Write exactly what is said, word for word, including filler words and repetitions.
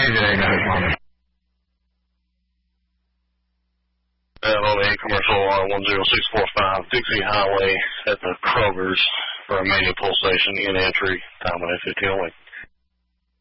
J, nine one. L A commercial R one zero six four five, Dixie Highway at the Kroger's for a manual pulsation in entry, time at fifteen oh eight.